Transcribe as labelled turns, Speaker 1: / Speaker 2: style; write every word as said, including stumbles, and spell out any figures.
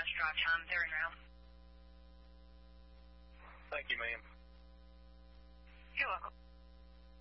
Speaker 1: much drive time. They're en route.
Speaker 2: Thank you, ma'am.
Speaker 1: You're welcome.